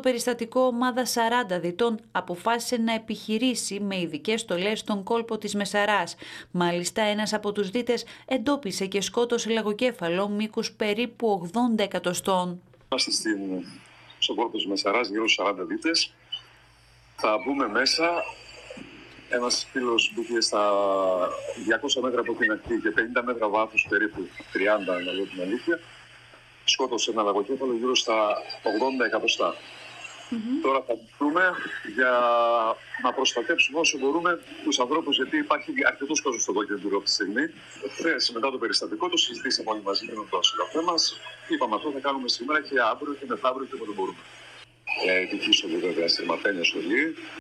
περιστατικό, ομάδα 40 διτών αποφάσισε να επιχειρήσει με ειδικές στολές στον κόλπο της Μεσαράς. Μάλιστα, ένας από τους δίτες εντόπισε και σκότωσε λαγοκέφαλο μήκους περίπου 80 εκατοστών. Είμαστε στον κόλπο της Μεσαράς, γύρω στους 40 δίτες. Θα μπούμε μέσα. Ένας φίλος μπήκε στα 200 μέτρα από την ακτή και 50 μέτρα βάθους, περίπου 30 να λέω την αλήθεια. Σκότωσε ένα λαγοκέφαλο γύρω στα 80 εκατοστά. Τώρα θα μπούμε για να προστατεύσουμε όσο μπορούμε τους ανθρώπους, γιατί υπάρχει αρκετός κόσμος στον κόκκινο αυτή τη στιγμή. Χθες, μετά το περιστατικό, το συζητήσαμε όλοι μαζί με τον συγγραφέα μας. Είπαμε αυτό θα κάνουμε σήμερα και αύριο και μεθαύριο και όποτε μπορούμε. Ειδική στολή, βέβαια, στριμματένια στολή.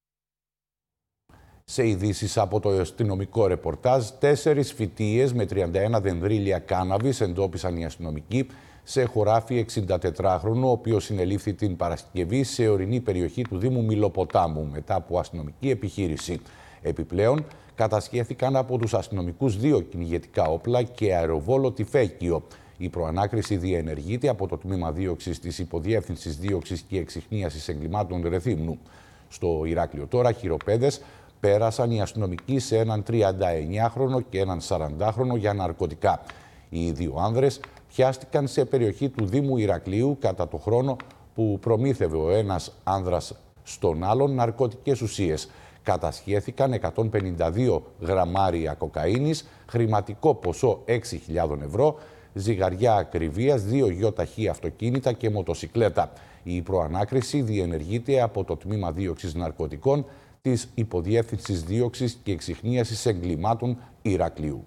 Σε ειδήσεις από το αστυνομικό ρεπορτάζ, 4 φυτείες με 31 δενδρίλια κάναβης εντόπισαν οι αστυνομικοί σε χωράφι 64χρονου, ο οποίος συνελήφθη την Παρασκευή σε ορεινή περιοχή του Δήμου Μηλοποτάμου μετά από αστυνομική επιχείρηση. Επιπλέον, κατασχέθηκαν από τους αστυνομικούς 2 κυνηγετικά όπλα και αεροβόλο τυφέκιο. Η προανάκριση διενεργείται από το Τμήμα Δίωξης της Υποδιεύθυνσης Δίωξης και Εξιχνίασης Εγκλημάτων Ρεθύμνου. Στο Ηράκλειο τώρα, χειροπέδες πέρασαν οι αστυνομικοί σε έναν 39χρονο και έναν 40χρονο για ναρκωτικά. Οι 2 άνδρες πιάστηκαν σε περιοχή του Δήμου Ηρακλείου κατά το χρόνο που προμήθευε ο ένας άνδρας στον άλλον ναρκωτικές ουσίες. Κατασχέθηκαν 152 γραμμάρια κοκαίνης, χρηματικό ποσό 6.000 ευρώ, ζυγαριά ακριβίας, 2 γιοταχή αυτοκίνητα και μοτοσικλέτα. Η προανάκριση διενεργείται από το Τμήμα Δίωξης Ναρκωτικών της Υποδιεύθυνσης Δίωξης και Εξιχνίασης Εγκλημάτων Ηρακλείου.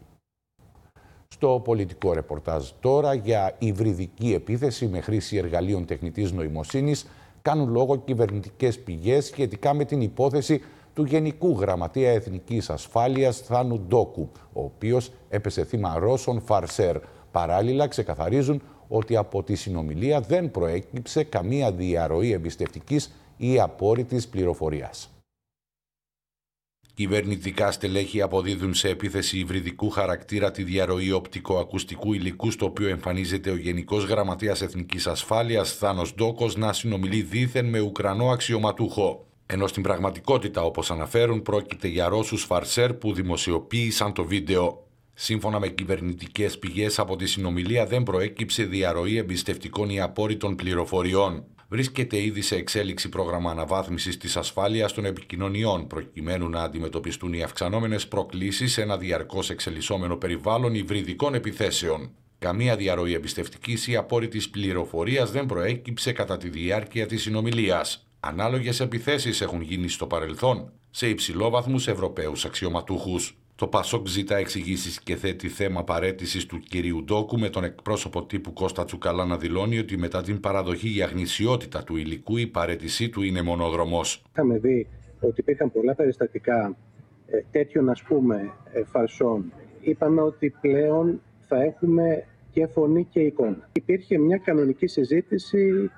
Στο πολιτικό ρεπορτάζ τώρα, για υβριδική επίθεση με χρήση εργαλείων τεχνητής νοημοσύνης κάνουν λόγο κυβερνητικές πηγές σχετικά με την υπόθεση του Γενικού Γραμματέα Εθνικής Ασφάλειας Θάνου Ντόκου, ο οποίος έπεσε θύμα Ρώσων φαρσέρ. Παράλληλα, ξεκαθαρίζουν ότι από τη συνομιλία δεν προέκυψε καμία διαρροή εμπιστευτικής ή απόρριτης πληροφορίας. Κυβερνητικά στελέχη αποδίδουν σε επίθεση υβριδικού χαρακτήρα τη διαρροή οπτικοακουστικού υλικού, στο οποίο εμφανίζεται ο Γενικός Γραμματέας Εθνικής Ασφάλειας Θάνος Ντόκος να συνομιλεί δήθεν με Ουκρανό αξιωματούχο. Ενώ στην πραγματικότητα, όπως αναφέρουν, πρόκειται για Ρώσους φαρσέρ που δημοσιοποίησαν το βίντεο. Σύμφωνα με κυβερνητικές πηγές, από τη συνομιλία δεν προέκυψε διαρροή εμπιστευτικών ή απόρριτων πληροφοριών. Βρίσκεται ήδη σε εξέλιξη πρόγραμμα αναβάθμισης της ασφάλειας των επικοινωνιών, προκειμένου να αντιμετωπιστούν οι αυξανόμενες προκλήσεις σε ένα διαρκώς εξελισσόμενο περιβάλλον υβριδικών επιθέσεων. Καμία διαρροή εμπιστευτικής ή απόρριτης πληροφορίας δεν προέκυψε κατά τη διάρκεια της συνομιλίας. Ανάλογες επιθέσεις έχουν γίνει στο παρελθόν σε υψηλόβαθμους Ευρωπαίους αξιωματούχους. Το ΠΑΣΟΚ ζητά εξηγήσεις και θέτει θέμα παραίτησης του κυρίου Ντόκου, με τον εκπρόσωπο τύπου Κώστα Τσουκαλά να δηλώνει ότι μετά την παραδοχή για γνησιότητα του υλικού, η παραίτησή του είναι μονόδρομος. Είχαμε δει ότι υπήρχαν πολλά περιστατικά τέτοιων, ας πούμε, φαρσών. Είπαμε ότι πλέον θα έχουμε και φωνή και εικόνα. Υπήρχε μια κανονική συζήτηση,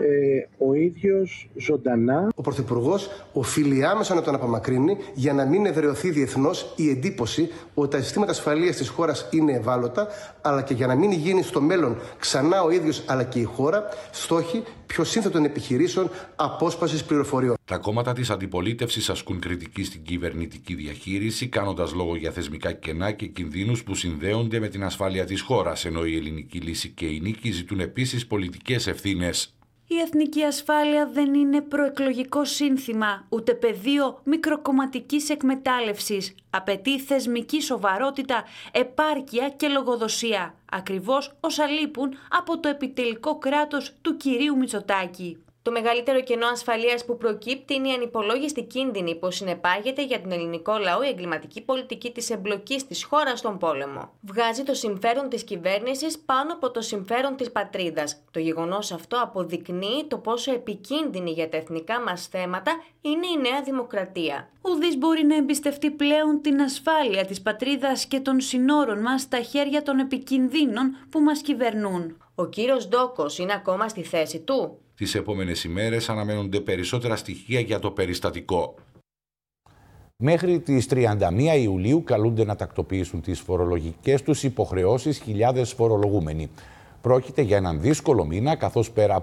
ο ίδιος ζωντανά. Ο Πρωθυπουργός οφείλει άμεσα να τον απομακρύνει για να μην εδραιωθεί διεθνώς η εντύπωση ότι τα συστήματα ασφαλείας της χώρας είναι ευάλωτα, αλλά και για να μην γίνει στο μέλλον ξανά ο ίδιος αλλά και η χώρα στόχοι πιο σύνθετων επιχειρήσεων απόσπασης πληροφοριών. Τα κόμματα της αντιπολίτευσης ασκούν κριτική στην κυβερνητική διαχείριση, κάνοντας λόγο για θεσμικά κενά και κινδύνους που συνδέονται με την ασφάλεια της χώρας, ενώ η ελληνική λύση και η νίκη ζητούν επίσης πολιτικές ευθύνες. Η εθνική ασφάλεια δεν είναι προεκλογικό σύνθημα, ούτε πεδίο μικροκομματικής εκμετάλλευσης. Απαιτεί θεσμική σοβαρότητα, επάρκεια και λογοδοσία. Ακριβώς όσα λείπουν από το επιτελικό κράτος του κυρίου Μητσοτάκη. Το μεγαλύτερο κενό ασφαλείας που προκύπτει είναι η ανυπολόγιστη κίνδυνη που συνεπάγεται για τον ελληνικό λαό η εγκληματική πολιτική της εμπλοκής της χώρας στον πόλεμο. Βγάζει το συμφέρον της κυβέρνησης πάνω από το συμφέρον της πατρίδας. Το γεγονός αυτό αποδεικνύει το πόσο επικίνδυνη για τα εθνικά μας θέματα είναι η νέα δημοκρατία. Ουδής μπορεί να εμπιστευτεί πλέον την ασφάλεια της πατρίδας και των συνόρων μας στα χέρια των επικινδύνων που μας κυβερνούν. Ο κύριος Ντόκος είναι ακόμα στη θέση του. Τις επόμενες ημέρες αναμένονται περισσότερα στοιχεία για το περιστατικό. Μέχρι τις 31 Ιουλίου καλούνται να τακτοποιήσουν τις φορολογικές τους υποχρεώσεις χιλιάδες φορολογούμενοι. Πρόκειται για έναν δύσκολο μήνα, καθώς πέρα